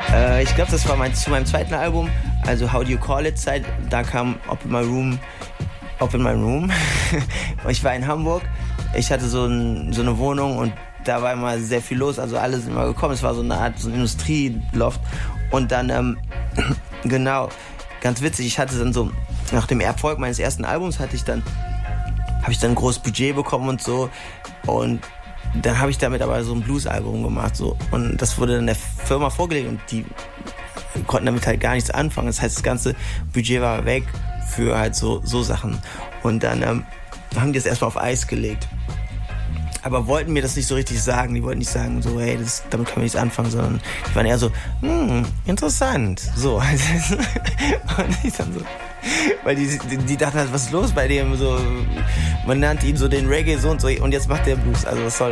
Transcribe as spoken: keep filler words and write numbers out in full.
Äh, ich glaube, das war mein, zu meinem zweiten Album, also How Do You Call It Zeit. Da kam Up in My Room, Up in My Room. Ich war in Hamburg. Ich hatte so, ein, so eine Wohnung und da war immer sehr viel los. Also alle sind immer gekommen. Es war so eine Art so ein Industrieloft. Und dann, ähm, genau, ganz witzig. Ich hatte dann so, nach dem Erfolg meines ersten Albums hatte ich dann, habe ich dann ein großes Budget bekommen und so. Und dann habe ich damit aber so ein Blues-Album gemacht. So. Und das wurde dann der Firma vorgelegt und die konnten damit halt gar nichts anfangen. Das heißt, das ganze Budget war weg für halt so, so Sachen. Und dann ähm, haben die das erstmal auf Eis gelegt. Aber wollten mir das nicht so richtig sagen. Die wollten nicht sagen, so, hey, das, damit können wir nichts anfangen, sondern die waren eher so, hm, interessant. So. Und ich dann so, weil die, die, die dachten halt, was ist los bei dem? So, man nannte ihn so den Reggae so und so und jetzt macht der Blues. Also was soll